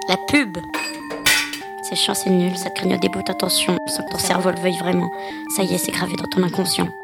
La pub. C'est chiant, c'est nul, ça te grignote des bouts, attention, sans que ton cerveau le veuille vraiment. Ça y est, c'est gravé dans ton inconscient.